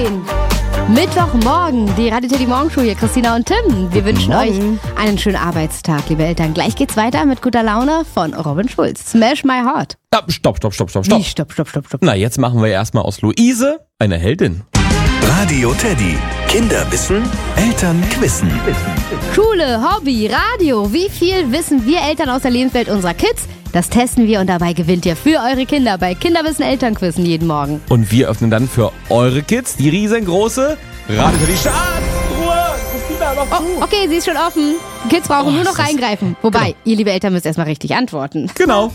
10. Mittwochmorgen, die Radio Teddy Morgenshow hier, Christina und Tim. Wir wünschen euch einen schönen Arbeitstag, liebe Eltern. Gleich geht's weiter mit guter Laune von Robin Schulz. Smash My Heart. Stopp. Wie, stopp. Na, jetzt machen wir erstmal aus Luise eine Heldin. Radio Teddy. Kinder wissen, Eltern quissen. Schule, Hobby, Radio. Wie viel wissen wir Eltern aus der Lebenswelt unserer Kids? Das testen wir und dabei gewinnt ihr für eure Kinder bei Kinderwissen Elternquissen jeden Morgen. Und wir öffnen dann für eure Kids die riesengroße Radio Teddy Schatztruhe. Christina, noch zu. Oh, okay, sie ist schon offen. Kids brauchen nur noch reingreifen. Wobei, ihr liebe Eltern müsst erstmal richtig antworten. Genau.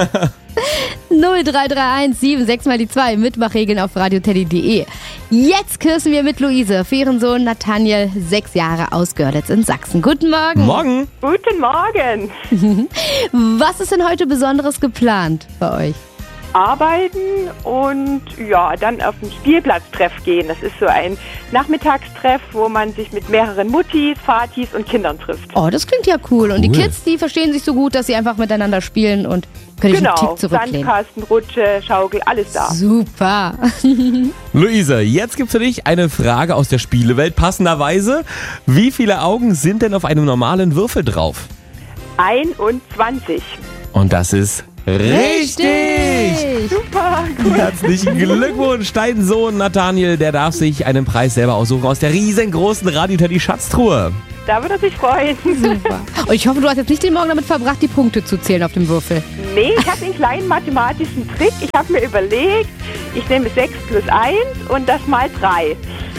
0331 76 mal die 2. Mitmachregeln auf radioteddy.de. Jetzt küssen wir mit Luise für ihren Sohn Nathaniel, 6 Jahre, aus Görlitz in Sachsen. Guten Morgen. Morgen. Guten Morgen. Was ist denn heute Besonderes geplant bei euch? Arbeiten und ja, dann auf den Spielplatztreff gehen. Das ist so ein Nachmittagstreff, wo man sich mit mehreren Muttis, Vatis und Kindern trifft. Oh, das klingt ja cool. Und die Kids, die verstehen sich so gut, dass sie einfach miteinander spielen und können sich einen Tick zurücklehnen. Sandkasten, Rutsche, Schaukel, alles da. Super. Luise, jetzt gibt's für dich eine Frage aus der Spielewelt. Passenderweise, wie viele Augen sind denn auf einem normalen Würfel drauf? 21. Und das ist richtig! Super, cool. Herzlichen Glückwunsch, dein Sohn Nathaniel, der darf sich einen Preis selber aussuchen aus der riesengroßen Radio Teddy Schatztruhe. Da würde er sich freuen. Super. Und ich hoffe, du hast jetzt nicht den Morgen damit verbracht, die Punkte zu zählen auf dem Würfel. Nee, ich habe einen kleinen mathematischen Trick. Ich habe mir überlegt, ich nehme 6 plus 1 und das mal 3.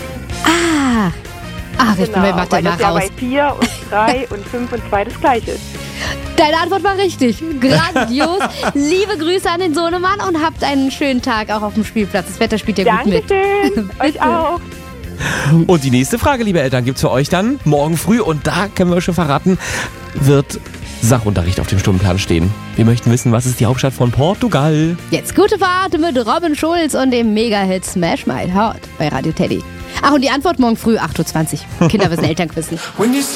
Ach, ich bin bei Mathe weil mal das ja raus. bei 4 und 3 und 5 und 2 das gleiche ist. Deine Antwort war richtig. Grandios. Liebe Grüße an den Sohnemann und habt einen schönen Tag auch auf dem Spielplatz. Das Wetter spielt ja gut mit. Dankeschön. Euch auch. Und die nächste Frage, liebe Eltern, gibt's für euch dann morgen früh. Und da können wir schon verraten, wird Sachunterricht auf dem Stundenplan stehen. Wir möchten wissen, was ist die Hauptstadt von Portugal? Jetzt gute Fahrt mit Robin Schulz und dem Mega-Hit Smash My Heart bei Radio Teddy. Ach, und die Antwort morgen früh 8.20 Uhr. Kinderwissen Elternquissen.